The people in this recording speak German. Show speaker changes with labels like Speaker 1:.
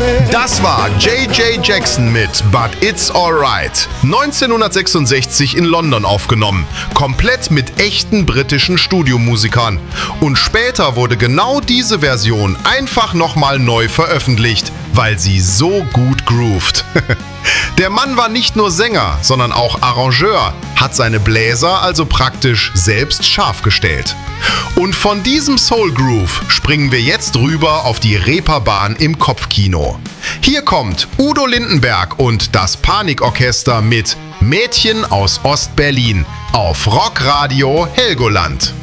Speaker 1: Das war J.J. Jackson mit But It's Alright. 1966 in London aufgenommen. Komplett mit echten britischen Studiomusikern. Und später wurde genau diese Version einfach nochmal neu veröffentlicht, weil sie so gut groovt. Der Mann war nicht nur Sänger, sondern auch Arrangeur, hat seine Bläser also praktisch selbst scharf gestellt. Und von diesem Soul Groove springen wir jetzt rüber auf die Reeperbahn im Kopfkino. Hier kommt Udo Lindenberg und das Panikorchester mit Mädchen aus Ost-Berlin auf Rockradio Helgoland.